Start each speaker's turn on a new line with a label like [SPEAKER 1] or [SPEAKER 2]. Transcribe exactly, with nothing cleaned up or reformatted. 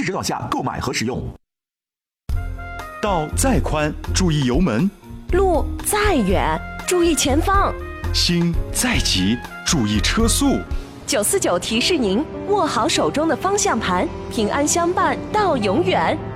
[SPEAKER 1] 制指导下购买和使用。
[SPEAKER 2] 道再宽，注意油门；
[SPEAKER 3] 路再远，注意前方；
[SPEAKER 2] 心再急，注意车速。
[SPEAKER 3] 九四九提示您：握好手中的方向盘，平安相伴到永远。